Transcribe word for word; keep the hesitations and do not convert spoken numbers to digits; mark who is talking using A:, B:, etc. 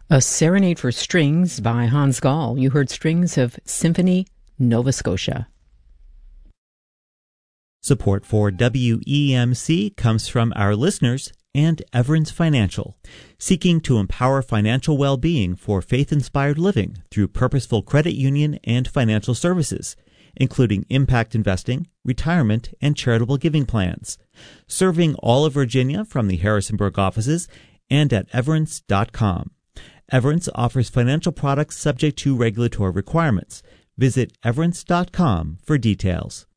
A: A Serenade for Strings by Hans Gall. You heard strings of Symphony Nova Scotia.
B: Support for W E M C comes from our listeners and Everence Financial, seeking to empower financial well-being for faith-inspired living through purposeful credit union and financial services, including impact investing, retirement, and charitable giving plans. Serving all of Virginia from the Harrisonburg offices and at everence dot com. Everence offers financial products subject to regulatory requirements. Visit everence dot com for details.